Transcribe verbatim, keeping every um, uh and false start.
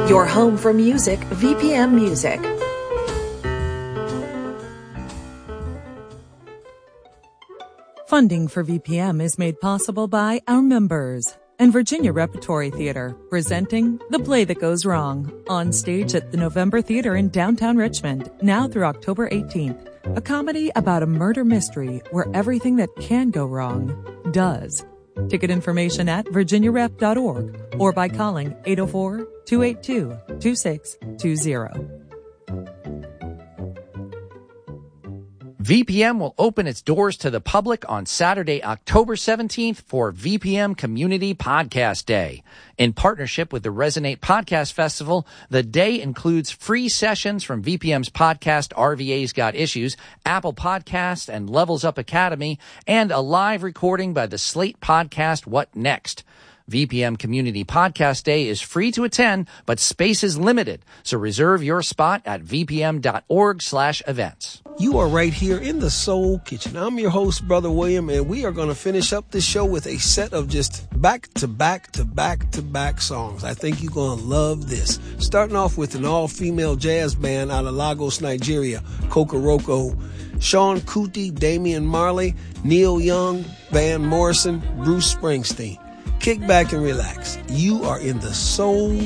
Your home for music, V P M Music. Funding for V P M is made possible by our members and Virginia Repertory Theater, presenting The Play That Goes Wrong, on stage at the November Theater in downtown Richmond, now through October eighteenth. A comedy about a murder mystery where everything that can go wrong does. Ticket information at virginia rep dot org or by calling eight oh four, two eight two, two six two zero. V P M will open its doors to the public on Saturday, October seventeenth for V P M Community Podcast Day. In partnership with the Resonate Podcast Festival, the day includes free sessions from V P M's podcast R V A's Got Issues, Apple Podcasts, and Levels Up Academy, and a live recording by the Slate podcast What Next? V P M Community Podcast Day is free to attend, but space is limited, so reserve your spot at v p m dot org slash events. You are right here in the Soul Kitchen. I'm your host, Brother William, and we are going to finish up this show with a set of just back-to-back-to-back-to-back songs. I think you're going to love this. Starting off with an all-female jazz band out of Lagos, Nigeria, Kokoroko. Sean Kuti, Damian Marley, Neil Young, Van Morrison, Bruce Springsteen. Kick back and relax. You are in the Soul